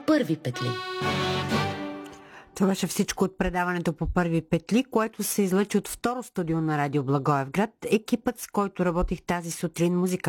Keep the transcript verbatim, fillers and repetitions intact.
първи петли. Това беше всичко от предаването по първи петли, което се излъчи от второ студио на Радио Благоевград. Екипът, с който работих тази сутрин, музика